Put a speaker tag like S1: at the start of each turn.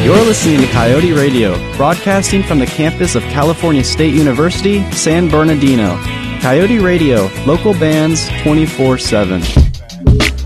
S1: You're listening to Coyote Radio, broadcasting from the campus of California State University, San Bernardino. Coyote Radio, local bands 24/7.